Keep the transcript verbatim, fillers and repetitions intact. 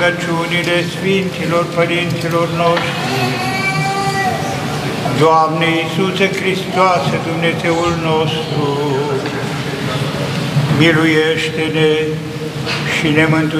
rugăciunile Sfinților Părinților noștri. Doamne Iisuse Hristoase, Dumnezeul nostru, miluiește-ne și ne mântuiește.